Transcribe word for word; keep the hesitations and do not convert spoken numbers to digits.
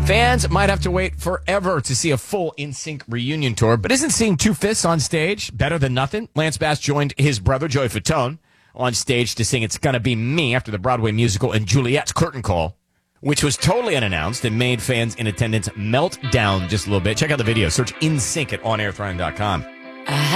Fans might have to wait forever to see a full N Sync reunion tour, but isn't seeing Two Fists on stage better than nothing? Lance Bass joined his brother, Joey Fatone, on stage to sing It's Gonna Be Me after the Broadway musical and Juliet's Curtain Call, which was totally unannounced and made fans in attendance melt down just a little bit. Check out the video. Search N Sync at on air throwing dot com.